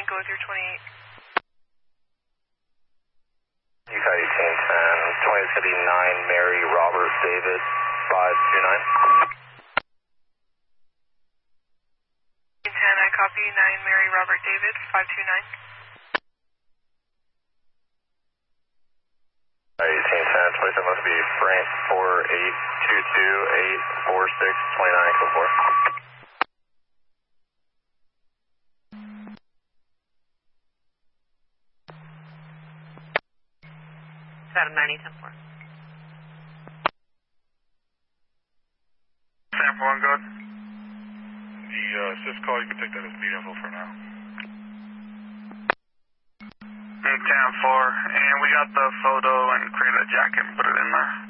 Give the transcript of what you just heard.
go with your 28. UCI 1810, 20 is going to be 9 Mary Robert David 529. 10, I copy. 9 Mary Robert David 529. 1810, 27 must be Frank 4822 846 29 echo 4. Adam 90-10-4. Sample 1, good. The assist call, you can take that as speed info for now. 10-4, and we got the photo and create a jacket and put it in there.